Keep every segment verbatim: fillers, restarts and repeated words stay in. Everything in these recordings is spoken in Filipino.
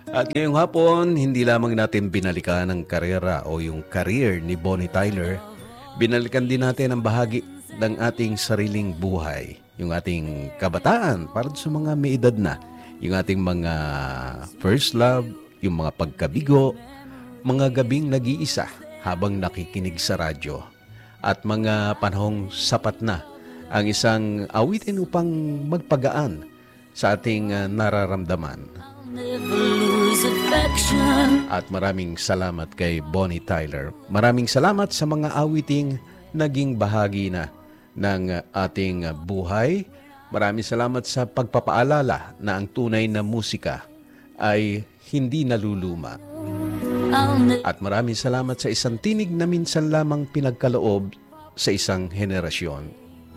At ngayong hapon, hindi lamang natin binalikan ang karera o yung career ni Bonnie Tyler, binalikan din natin ang bahagi ng ating sariling buhay, yung ating kabataan para sa mga may edad na, yung ating mga first love, yung mga pagkabigo, mga gabing nag-iisa habang nakikinig sa radyo, at mga panahong sapat na ang isang awitin upang magpagaan sa ating uh, nararamdaman. At maraming salamat kay Bonnie Tyler. Maraming salamat sa mga awiting naging bahagi na ng ating buhay. Maraming salamat sa pagpapaalala na ang tunay na musika ay hindi naluluma. At maraming salamat sa isang tinig na minsan lamang pinagkaloob sa isang henerasyon.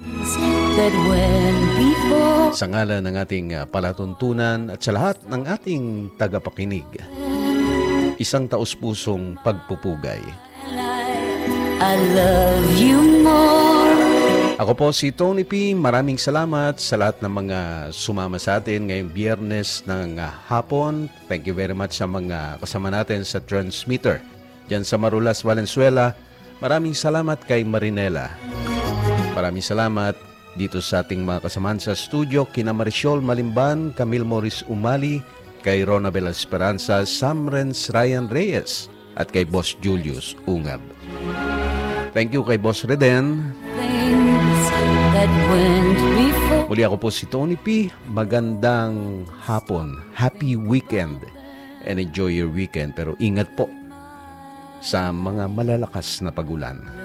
Sa ngalan ng ating palatuntunan at sa lahat ng ating tagapakinig, isang taus-pusong pagpupugay. I love you more. Ako po si Tony P. Maraming salamat sa lahat ng mga sumama sa atin ngayong Biyernes ng hapon. Thank you very much sa mga kasama natin sa transmitter diyan sa Marulas, Valenzuela. Maraming salamat kay Marinela. Maraming salamat dito sa ating mga kasamaan sa studio, kina Marisol Malimban, Camille Morris Umali, kay Ronabel Esperanza, Sam Renz, Ryan Reyes, at kay Boss Julius Ungab. Thank you kay Boss Reden. Muli ako po si Tony P. Magandang hapon. Happy weekend. And enjoy your weekend. Pero ingat po sa mga malalakas na pagulan.